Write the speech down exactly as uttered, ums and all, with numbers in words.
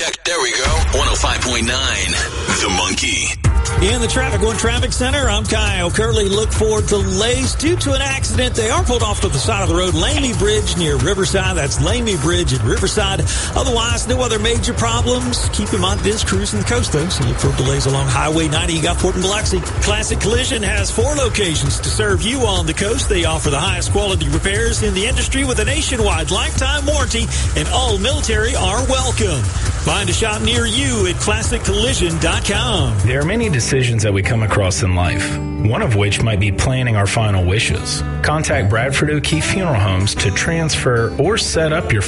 check. There we go. one oh five point nine, The Monkey. In the Traffic One Traffic Center, I'm Kyle Curley. Look for delays due to an accident. They are pulled off to the side of the road. Lamey Bridge near Riverside. That's Lamey Bridge at Riverside. Otherwise, no other major problems. Keep in mind, it is cruising the coast, though, so look for delays along Highway ninety. You got Port and Biloxi. Classic Collision has four locations to serve you on the coast. They offer the highest quality repairs in the industry with a nationwide lifetime warranty, and all military are welcome. Find a shop near you at classic collision dot com. There are many decisions that we come across in life, one of which might be planning our final wishes. Contact Bradford O'Keefe Funeral Homes to transfer or set up your